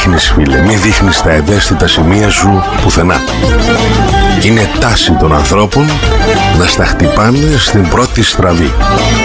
δείχνεις, φίλε, μη δείχνεις τα ευαίσθητα σημεία σου πουθενά. Είναι τάση των ανθρώπων να στα χτυπάνε στην πρώτη στραβή.